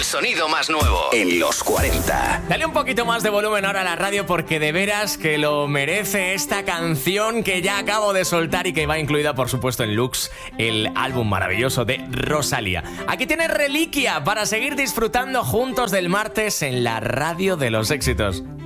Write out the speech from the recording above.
sonido más nuevo en los 40. Dale un poquito más de volumen ahora a la radio porque de veras que lo merece esta canción que ya acabo de soltar y que va incluida, por supuesto, en Lux, el álbum maravilloso de Rosalía. Aquí tienes Reliquia para seguir disfrutando juntos del martes en la radio de los éxitos.